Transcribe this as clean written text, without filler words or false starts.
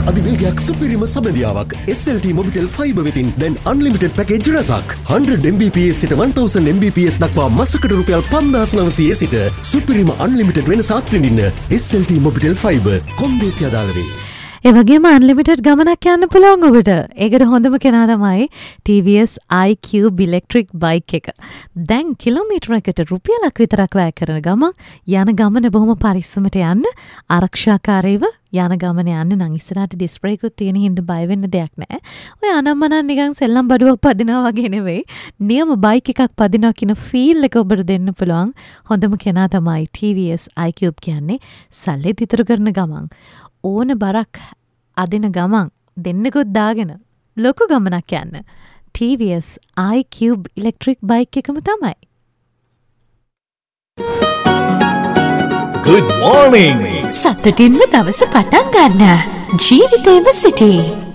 අධිවේගයක් සුපිරිම සබඳියාවක් SLT Mobitel Fiber වෙතින් දැන් unlimited package රසක් 100 Mbps සිට 1000 Mbps දක්වා මාසකට රුපියල් 5900 සිට සුපිරිම unlimited වෙනසක් විඳින්න SLT Mobitel Fiber කොන්දේසි අදාළ වේ. ඒ වගේම අන්ලිමිටඩ් ගමනක් යන්න පුළුවන් ඔබට. ඒකට හොඳම කෙනා තමයි TVS iQube ඉලෙක්ට්‍රික් බයික් එක. දැන් කිලෝමීටරයකට රුපියලක් විතරක් වැය කරන ගමන් යන ගමන බොහොම පරිස්සමට යන්න, ආරක්ෂාකාරීව යන ගමන යන්න නම් ඉස්සරහට ඩිස්ප්ලේ එකක් තියෙන හින්දා බය වෙන්න දෙයක් නැහැ. ඔය අනම්මනම් නිකන් සෙල්ලම් බඩුවක් පදිනවා වගේ නෙවෙයි. නියම බයික් එකක් පදිනවා කියන ෆීල් එක ඔබට දෙන්න පුළුවන් හොඳම කෙනා තමයි TVS iQube කියන්නේ. සල්ලි දිතර කරන ගමන් ඕන බරක් අදින ගමන් දෙන්නෙකුත් දාගෙන ලොකු ගමනක් යන්න TVS iQube ඉලෙක්ට්‍රික් බයික් එකම තමයි. Good morning. සතුටින්ම දවස පටන් ගන්න. ජීවිතේම සිටී.